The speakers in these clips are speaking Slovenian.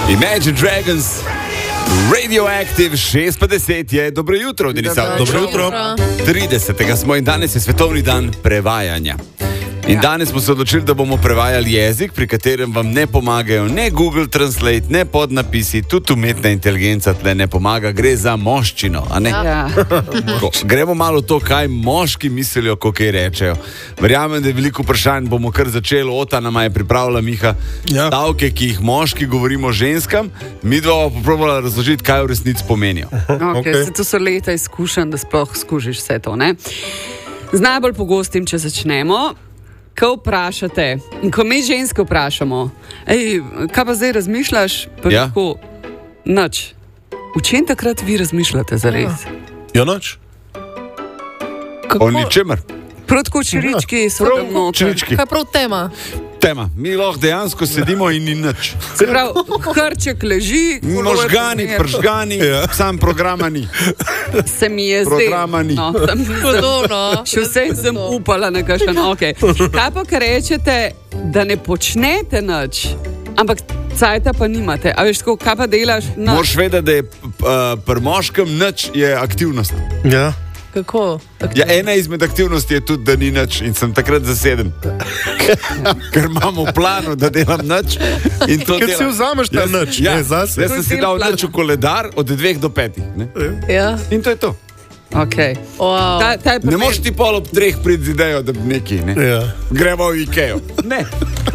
Imagine Dragons, Radioactive, 6:50 je. Dobro jutro, Denisa. Dobro jutro. 30. smo in danes je svetovni dan prevajanja. In danes smo se odločili, da bomo prevajali jezik, pri katerem vam ne pomagajo ne Google Translate, ne podnapisi, tudi umetna inteligenca tle ne pomaga, gre za moščino, a ne? Ja. Gremo malo to, kaj moški mislijo, ko kaj rečejo. Verjamem, da je veliko vprašanj, bomo kar začeli, Ota nama je pripravila, Miha, stavke, ki jih moški govorimo ženskam, mi dva pa probala razložiti, kaj v resnici pomenijo. Okay. To so leta izkušenj, da sploh skužiš vse to, ne? Z najbolj pogostim, če začnemo, ko vprašate, in ko mi ženske vprašamo, kaj pa zdaj razmišljaš? Pa tako, nič. V čem takrat vi razmišljate zares? Ja, nič. O ničemer. Prav tako čirički so tam noter. Kaj prav tema? Tema. Mi lahko dejansko sedimo in ni nič. Se pravi, hrček leži, možgani, pržgani, sam programa ni. Se mi je zdaj. Programa ni. Še vse sem upala na kakšen, okej. Kaj pa, kar rečete, da ne počnete nič, ampak cajta pa nimate. A veš, tako, kaj pa delaš? Moraš vedeti, da je pri moškem nič je aktivnost. Ja. Kako? Ja, ena izmed aktivnosti je tudi, da ni nič in sem takrat zaseden. Ker imamo v planu, da delam nič in to delam. Ker si vzameš ta nič, ja, ne zase. Jaz sem si dal nič v koledar od 2 do 5. Ne? Ja. In to je to. Okay. Wow. Ne moš ti pol ob 3 priti z idejo, da bi neki, ne? Ja. Gremo v Ikejo. Ne.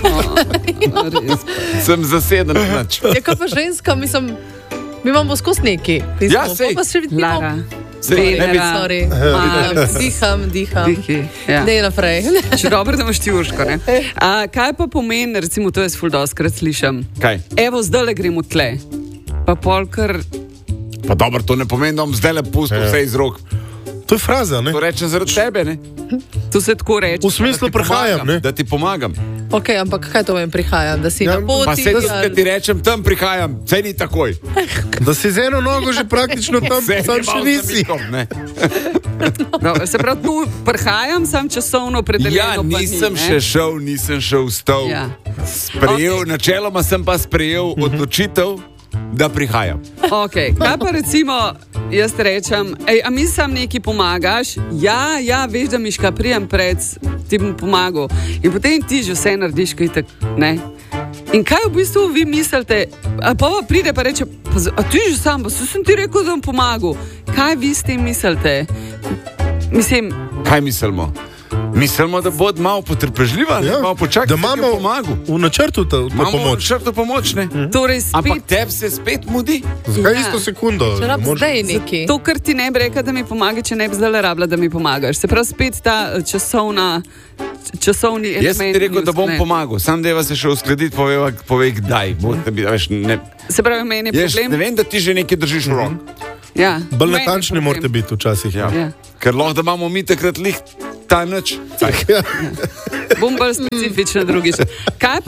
Sem zaseden nič. Ja, kaj pa ženska, mislim, mi imamo skozi neki. Ja, sej. Pa še vidimo. Lara. Sorry. Diham. Ja. Dej naprej. Če dobro, da imaš ti Urško, ne? Kaj pa pomeni, recimo, to jaz ful doskrat slišam. Kaj? Evo, zdajle gremo tle. Pa polkar... Pa dobro, to ne pomeni, da bom zdajle pustil vse iz rok. To je fraza, ne? To rečem zaradi tebe, ne? To se tako reče. V smislu prihajam, ne? Da ti pomagam. Ok, ampak kaj to vem, prihajam? Da si na poti? Pa se da ti rečem, tam prihajam, saj ni takoj. Da si z eno nogo že praktično tam, sam še nisi. No, se pravi, tu prihajam, sam časovno opredeljeno. Ja, nisem šel v stol. Ja. Načeloma sem pa sprejel odločitev, da prihajam. Ok, kaj pa recimo, jaz rečem, a mi sam neki pomagaš? Ja, veš, da Miška prijem pred, ti bom pomagal. In potem ti že vse narediš, kaj tak, ne? In kaj v bistvu vi mislite, pa pride pa reče, a ti že sam, pa sem ti rekel, da bom pomagal. Kaj vi s tem mislite? Mislim... Kaj mislimo? Mislimo, da bo malo potrpežljiva, ja, malo počakati, da imamo v načrtu to pomoč. Imamo v načrtu pomoč, ne? Torej spet... Ampak tebi se spet mudi? Zakaj isto sekundo? Če rab zdaj neki. To, kar ti ne bi rekel, da mi pomaga, če ne bi zdaj rabila, da mi pomagaš. Se pravi, spet ta časovni element. Jaz sem ti rekel, da bom pomagal. Sam deva se še uskladiti, povej kdaj. Se pravi, meni je problem. Ne vem, da ti že nekaj držiš v rok. Ja. Bolj natančni morate biti včasih. Ja. Ker lahko da imamo mi takrat lih ta nič. Ja. Bom bolj specifična drugič. Kaj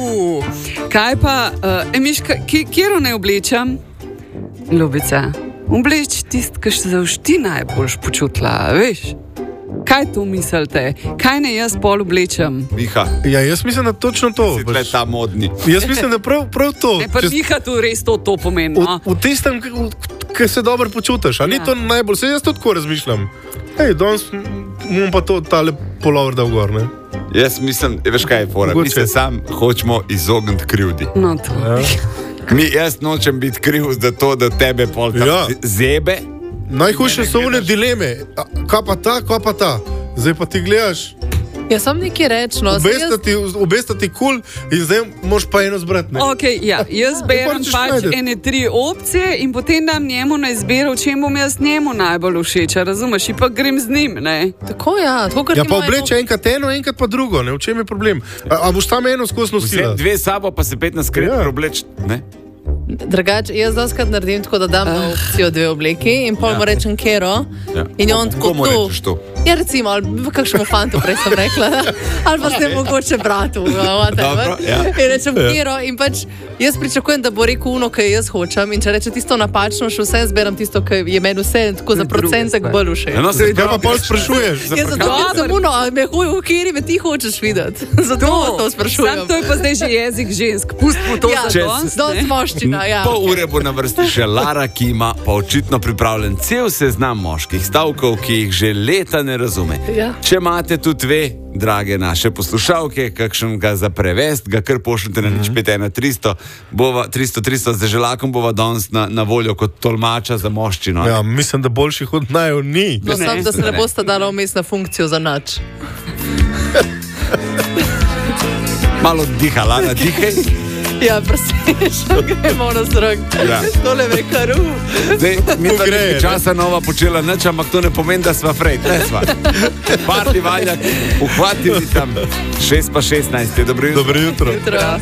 pa, Miška, kjero ne oblečem? Ljubica, obleč tist, kar se boš ti najbolj počutila, veš? Kaj to mislite? Kaj ne jaz pol oblečem? Miha. Ja, jaz mislim, da točno to. Si tle ta modni. Jaz mislim, da prav to. Ne, pa Miha tu res to pomeni. No? V tistem, ki se dobro počutiš. A ni to najbolj? Se jaz tudi tako razmišljam. Danes bom pa tale polovr dal gor, ne? Jaz mislim, veš kaj je fora? Mi se sam hočemo izogniti krivdi. No to. Ja. Jaz nočem biti kriv za to, da tebe pol tam zebe. Najhujše so one dileme. Kaj pa ta? Zdaj pa ti gledaš. Ja, sam neki reč, no. Obesta ti kul in zdaj moš pa eno zbrati, ne? Ok, ja, jaz berem pač ene 3 opcije in potem dam njemu na izbiro, v čem bom jaz njemu najbolj všeč, razumeš? In pa grem z njim, ne? Tako, ja. Ja, pa obleče enkrat eno, enkrat pa drugo, ne? V čem je problem? A boš tam eno skozi nosila? Dve sabo pa se 15 krat obleč, ne? Drugače, jaz doskrat naredim tako, da dam na opcijo 2 obleki in pol mu rečem kero in on tako Komu rečeš to? Ja, recimo, ali kakšnemu fantu, prej sem rekla, ali pa s tem mogoče bratu. Dobro, ja. In rečem, Kiro, in pač jaz pričakujem, da bo rekel ono, kaj jaz hočem. In če reče tisto napačno, še vse zberam tisto, kar je meni vse tako za procentek bolj všeč. No, se Kaj pa pol sprašuješ? Jaz zato sem uno, a me Kiri, me ti hočeš videti. Zato to sprašujem. Sam to je pa zdaj že jezik žensk. Pustimo to Ja, za danes. dosti moščina, ja. Pol ure bo na vrsti še Lara, ki ima pa očitno pripravljen cel seznam moških stavkov, ki jih že leta ne razume. Ja. Če imate tudi ve, drage naše poslušalke, kakšnega za prevest, ga kar pošljite na nič 51300, 300, z želakom bova danes na voljo kot tolmača za moščino. Ja, mislim, da boljših od naju ni. No, sam, da se ne boste dala vmes na funkcijo za nač. Malo diha, Lara, dihaj. Ja, presež, gremo na strok. Ja. Tole me karu. Zdaj, mi dva gre, nekaj ne? časa nova počela nič, ampak to ne pomeni, da sva frej. Ne sva. Parti valjak, uhvatili tam 6 pa 16. Dobro jutro. Dobro jutro. Jutro.